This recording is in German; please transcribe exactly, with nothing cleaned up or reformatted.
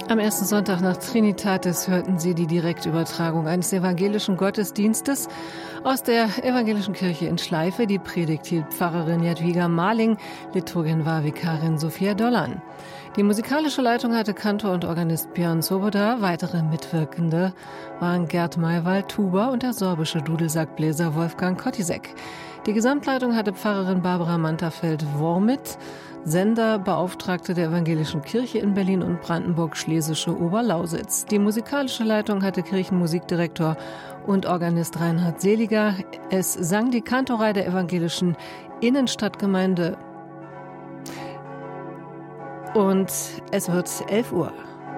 Am ersten Sonntag nach Trinitatis hörten Sie die Direktübertragung eines evangelischen Gottesdienstes aus der Evangelischen Kirche in Schleife. Die Predigt hielt Pfarrerin Jadwiga Marling, Liturgin war Vikarin Sophia Dollan. Die musikalische Leitung hatte Kantor und Organist Björn Soboda. Weitere Mitwirkende waren Gerd Maywald, Tuba, und der sorbische Dudelsackbläser Wolfgang Kottisek. Die Gesamtleitung hatte Pfarrerin Barbara Manterfeld-Wormit, Senderbeauftragte der Evangelischen Kirche in Berlin und Brandenburg-Schlesische Oberlausitz. Die musikalische Leitung hatte Kirchenmusikdirektor und Organist Reinhard Seliger. Es sang die Kantorei der Evangelischen Innenstadtgemeinde. Und es wird elf Uhr.